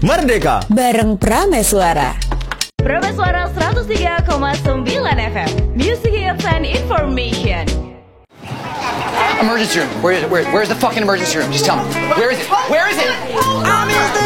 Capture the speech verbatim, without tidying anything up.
Merdeka bareng Prameswara. Prameswara seratus tiga koma sembilan F M. Music Hits and Information. Emergency room. Where is it? Where, where's the fucking emergency room? Just tell me. Where is it? Where is it?